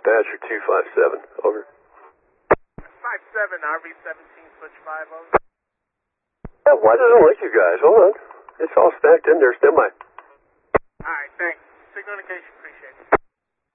Dispatcher 257, over. 57, RV-17, switch 50. Yeah, why doesn't it like you guys? Hold on. It's all stacked in there, stand by. Alright, thanks. Signal indication